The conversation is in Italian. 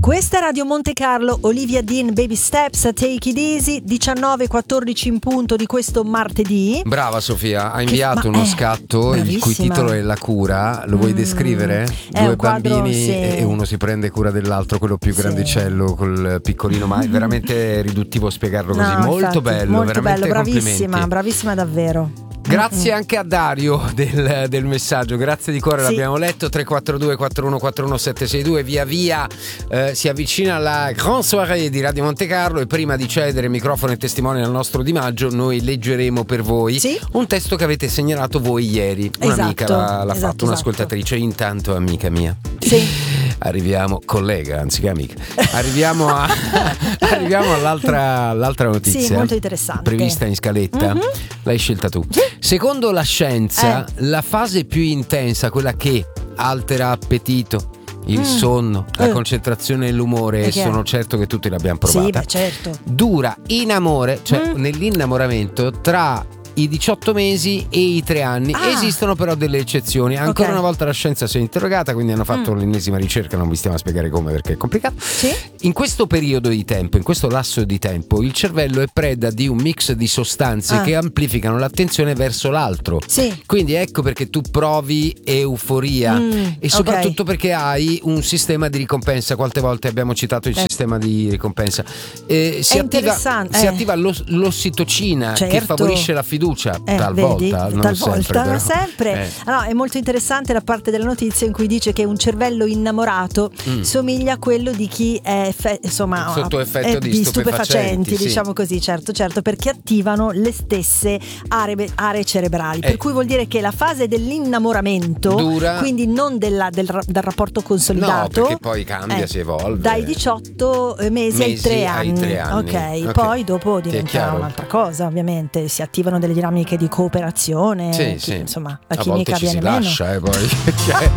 Questa è Radio Monte Carlo, Olivia Dean, Baby Steps, Take It Easy, 19:14 in punto di questo martedì. Brava Sofia, ha inviato uno scatto il cui titolo è La cura. Lo vuoi descrivere? Due bambini sì. e uno si prende cura dell'altro, quello più grandicello col piccolino, ma è veramente riduttivo spiegarlo così. Molto infatti, bello, molto veramente bello, complimenti. bravissima davvero. Grazie anche a Dario del messaggio, grazie di cuore, l'abbiamo letto. 342 4141 762. Via via si avvicina la Grand Soirée di Radio Monte Carlo e prima di cedere microfono e testimone al nostro Di Maggio noi leggeremo per voi un testo che avete segnalato voi ieri. Un'amica l'ha fatto, un'ascoltatrice. Intanto, amica mia, arriviamo, collega anziché amica, arriviamo all'altra notizia, molto interessante, prevista in scaletta. L'hai scelta tu. Secondo la scienza, la fase più intensa, quella che altera appetito, il sonno, la concentrazione e l'umore, e sono certo che tutti l'abbiamo provata. Certo. Dura in amore, cioè nell'innamoramento, tra i 18 mesi e i 3 anni. Esistono però delle eccezioni. Ancora una volta la scienza si è interrogata, quindi hanno fatto l'ennesima ricerca, non vi stiamo a spiegare come perché è complicato. In questo periodo di tempo, in questo lasso di tempo, il cervello è preda di un mix di sostanze che amplificano l'attenzione verso l'altro. Quindi ecco perché tu provi euforia e soprattutto perché hai un sistema di ricompensa. Quante volte abbiamo citato il sistema di ricompensa? Si attiva l'ossitocina, che favorisce la fiducia. Talvolta, non sempre. Allora, è molto interessante la parte della notizia in cui dice che un cervello innamorato somiglia a quello di chi è sotto effetto di stupefacenti, diciamo così, certo, perché attivano le stesse aree cerebrali, per cui vuol dire che la fase dell'innamoramento dura, quindi non del rapporto consolidato, perché poi cambia, si evolve dai 18 mesi ai 3 anni. Ok, poi dopo diventa un'altra cosa, ovviamente si attivano delle dinamiche di cooperazione, insomma la chimica viene meno. A volte ci si lascia poi